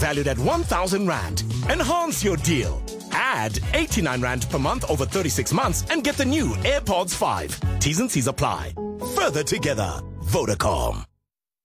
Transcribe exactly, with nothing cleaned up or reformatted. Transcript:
valued at one thousand rand. Enhance your deal. Add eighty-nine rand per month over thirty-six months and get the new AirPods five. T's and C's apply. Further together. Vodacom.